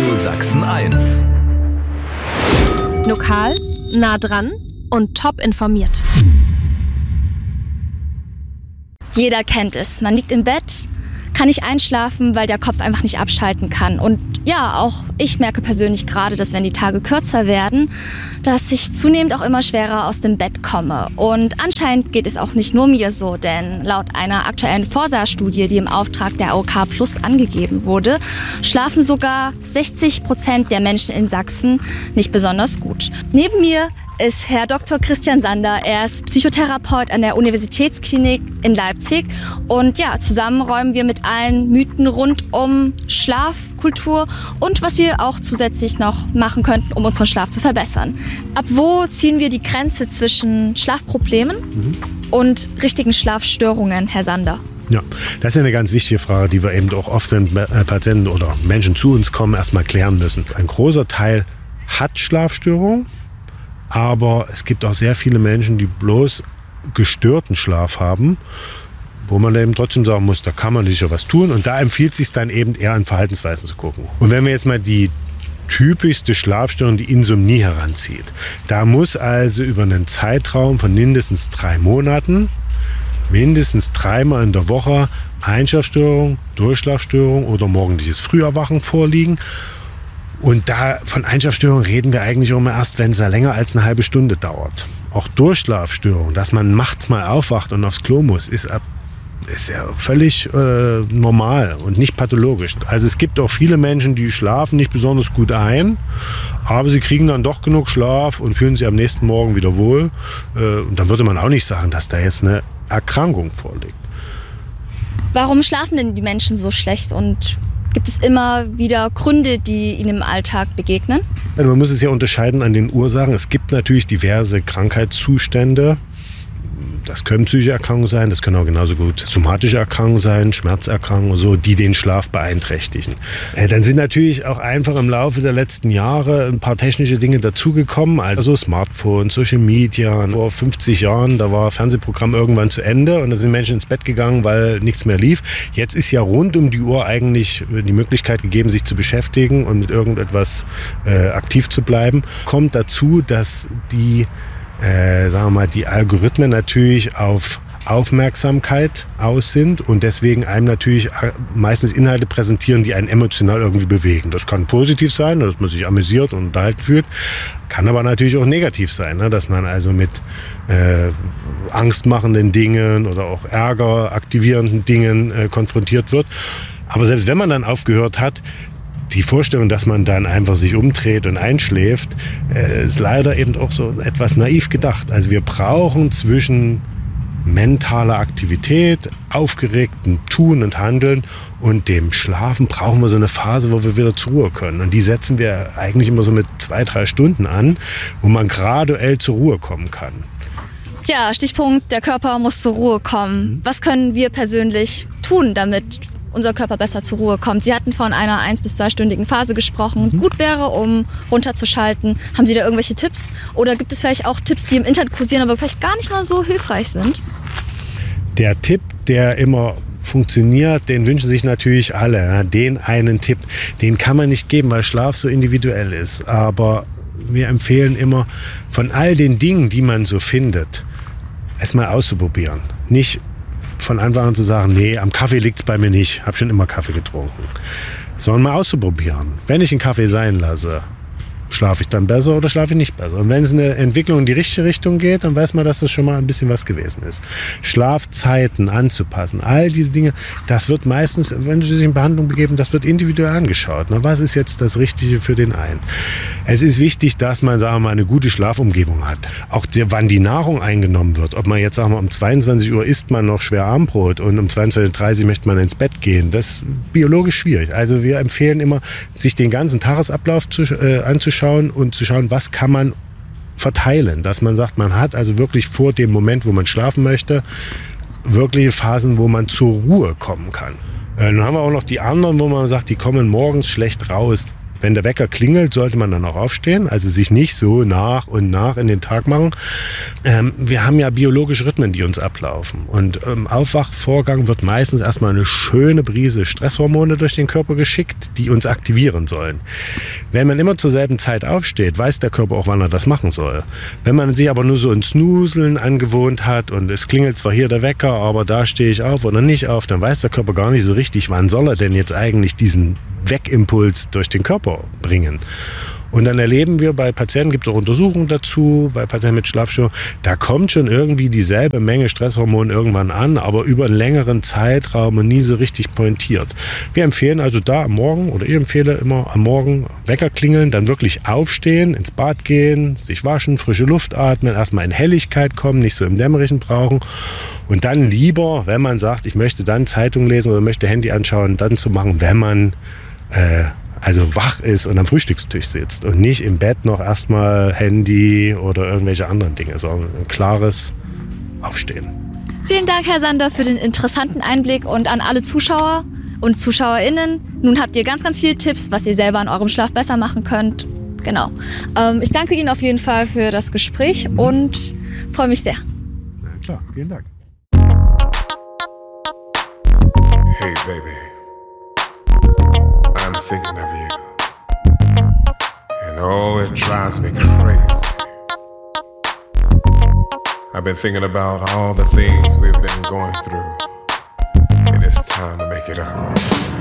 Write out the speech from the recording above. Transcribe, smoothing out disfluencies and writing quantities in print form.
Radio Sachsen 1. Lokal, nah dran und top informiert. Jeder kennt es. Man liegt im Bett, kann nicht einschlafen, weil der Kopf einfach nicht abschalten kann. Und ja, auch ich merke persönlich gerade, dass wenn die Tage kürzer werden, dass ich zunehmend auch immer schwerer aus dem Bett komme. Und anscheinend geht es auch nicht nur mir so, denn laut einer aktuellen Forsa-Studie, die im Auftrag der AOK Plus angegeben wurde, schlafen sogar 60% der Menschen in Sachsen nicht besonders gut. Neben mir ist Herr Dr. Christian Sander. Er ist Psychotherapeut an der Universitätsklinik in Leipzig. Und ja, zusammen räumen wir mit allen Mythen rund um Schlafkultur und was wir auch zusätzlich noch machen könnten, um unseren Schlaf zu verbessern. Ab wo ziehen wir die Grenze zwischen Schlafproblemen und richtigen Schlafstörungen, Herr Sander? Ja, das ist eine ganz wichtige Frage, die wir eben auch oft, wenn Patienten oder Menschen zu uns kommen, erstmal klären müssen. Ein großer Teil hat Schlafstörungen. Aber es gibt auch sehr viele Menschen, die bloß gestörten Schlaf haben, wo man eben trotzdem sagen muss, da kann man sicher was tun. Und da empfiehlt es sich dann eben eher an Verhaltensweisen zu gucken. Und wenn wir jetzt mal die typischste Schlafstörung, die Insomnie, heranzieht, da muss also über einen Zeitraum von mindestens 3 Monaten, mindestens 3-mal in der Woche Einschlafstörung, Durchschlafstörung oder morgendliches Früherwachen vorliegen. Und da von Einschlafstörungen reden wir eigentlich immer erst, wenn es ja länger als eine halbe Stunde dauert. Auch Durchschlafstörungen, dass man nachts mal aufwacht und aufs Klo muss, ist ja völlig normal und nicht pathologisch. Also es gibt auch viele Menschen, die schlafen nicht besonders gut ein, aber sie kriegen dann doch genug Schlaf und fühlen sich am nächsten Morgen wieder wohl. Und dann würde man auch nicht sagen, dass da jetzt eine Erkrankung vorliegt. Warum schlafen denn die Menschen so schlecht und gibt es immer wieder Gründe, die ihnen im Alltag begegnen? Also man muss es ja unterscheiden an den Ursachen. Es gibt natürlich diverse Krankheitszustände. Das können psychische Erkrankungen sein, das können auch genauso gut somatische Erkrankungen sein, Schmerzerkrankungen und so, die den Schlaf beeinträchtigen. Dann sind natürlich auch einfach im Laufe der letzten Jahre ein paar technische Dinge dazugekommen, also Smartphones, Social Media. Vor 50 Jahren, da war Fernsehprogramm irgendwann zu Ende und da sind Menschen ins Bett gegangen, weil nichts mehr lief. Jetzt ist ja rund um die Uhr eigentlich die Möglichkeit gegeben, sich zu beschäftigen und mit irgendetwas aktiv zu bleiben. Kommt dazu, dass die Algorithmen natürlich auf Aufmerksamkeit aus sind und deswegen einem natürlich meistens Inhalte präsentieren, die einen emotional irgendwie bewegen. Das kann positiv sein, dass man sich amüsiert und unterhalten fühlt, kann aber natürlich auch negativ sein, ne? Dass man also mit angstmachenden Dingen oder auch Ärger aktivierenden Dingen konfrontiert wird. Aber selbst wenn man dann aufgehört hat, die Vorstellung, dass man dann einfach sich umdreht und einschläft, ist leider eben auch so etwas naiv gedacht. Also wir brauchen zwischen mentaler Aktivität, aufgeregtem Tun und Handeln und dem Schlafen brauchen wir so eine Phase, wo wir wieder zur Ruhe können. Und die setzen wir eigentlich immer so mit 2-3 Stunden an, wo man graduell zur Ruhe kommen kann. Ja, Stichpunkt, der Körper muss zur Ruhe kommen. Was können wir persönlich tun, damit unser Körper besser zur Ruhe kommt? Sie hatten von einer 1- bis 2-stündigen Phase gesprochen. Gut wäre, um runterzuschalten. Haben Sie da irgendwelche Tipps? Oder gibt es vielleicht auch Tipps, die im Internet kursieren, aber vielleicht gar nicht mal so hilfreich sind? Der Tipp, der immer funktioniert, den wünschen sich natürlich alle. Den einen Tipp, den kann man nicht geben, weil Schlaf so individuell ist. Aber wir empfehlen immer, von all den Dingen, die man so findet, es mal auszuprobieren. Nicht von Anfang an zu sagen, nee, am Kaffee liegt's bei mir nicht, habe schon immer Kaffee getrunken. Sondern mal auszuprobieren. Wenn ich einen Kaffee sein lasse, schlafe ich dann besser oder schlafe ich nicht besser? Und wenn es eine Entwicklung in die richtige Richtung geht, dann weiß man, dass das schon mal ein bisschen was gewesen ist. Schlafzeiten anzupassen, all diese Dinge, das wird meistens, wenn Sie sich in Behandlung begeben, das wird individuell angeschaut. Na, was ist jetzt das Richtige für den einen? Es ist wichtig, dass man, sagen wir mal, eine gute Schlafumgebung hat. Auch wann die Nahrung eingenommen wird, ob man jetzt, sagen wir, um 22 Uhr isst man noch schwer Abendbrot und um 22:30 Uhr möchte man ins Bett gehen. Das ist biologisch schwierig. Also wir empfehlen immer, sich den ganzen Tagesablauf anzuschauen und zu schauen, was kann man verteilen. Dass man sagt, man hat also wirklich vor dem Moment, wo man schlafen möchte, wirkliche Phasen, wo man zur Ruhe kommen kann. Dann haben wir auch noch die anderen, wo man sagt, die kommen morgens schlecht raus. Wenn der Wecker klingelt, sollte man dann auch aufstehen, also sich nicht so nach und nach in den Tag machen. Wir haben ja biologische Rhythmen, die uns ablaufen. Und im Aufwachvorgang wird meistens erstmal eine schöne Prise Stresshormone durch den Körper geschickt, die uns aktivieren sollen. Wenn man immer zur selben Zeit aufsteht, weiß der Körper auch, wann er das machen soll. Wenn man sich aber nur so ins Snuseln angewohnt hat und es klingelt zwar hier der Wecker, aber da stehe ich auf oder nicht auf, dann weiß der Körper gar nicht so richtig, wann soll er denn jetzt eigentlich diesen Weckimpuls durch den Körper bringen. Und dann erleben wir bei Patienten, gibt es auch Untersuchungen dazu, bei Patienten mit Schlafstörungen, da kommt schon irgendwie dieselbe Menge Stresshormon irgendwann an, aber über einen längeren Zeitraum und nie so richtig pointiert. Wir empfehlen also da am Morgen, oder ich empfehle immer am Morgen Wecker klingeln, dann wirklich aufstehen, ins Bad gehen, sich waschen, frische Luft atmen, erstmal in Helligkeit kommen, nicht so im Dämmerigen brauchen und dann lieber, wenn man sagt, ich möchte dann Zeitung lesen oder möchte Handy anschauen, dann zu machen, wenn man also wach ist und am Frühstückstisch sitzt und nicht im Bett noch erstmal Handy oder irgendwelche anderen Dinge, sondern ein klares Aufstehen. Vielen Dank, Herr Sander, für den interessanten Einblick und an alle Zuschauer und ZuschauerInnen. Nun habt ihr ganz, ganz viele Tipps, was ihr selber an eurem Schlaf besser machen könnt. Genau. Ich danke Ihnen auf jeden Fall für das Gespräch und freue mich sehr. Na klar, vielen Dank. Hey, baby. I'm thinking of you, and oh, it drives me crazy. I've been thinking about all the things we've been going through, and it's time to make it up.